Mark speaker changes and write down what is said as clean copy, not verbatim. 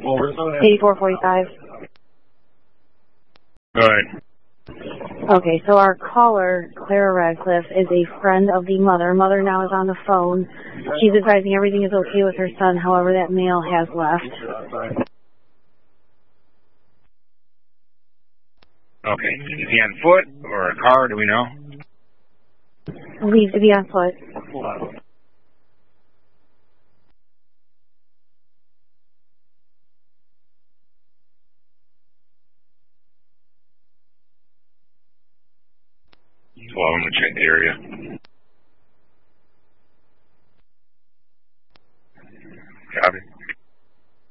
Speaker 1: 8445.
Speaker 2: Go ahead.
Speaker 1: Okay, so our caller, Clara Radcliffe, is a friend of the mother. Mother now is on the phone. She's advising everything is okay with her son, however, that male has left.
Speaker 2: Okay. Is he on foot or a car? Do we know?
Speaker 1: Needs to be on foot.
Speaker 2: Well, I'm going to check the area.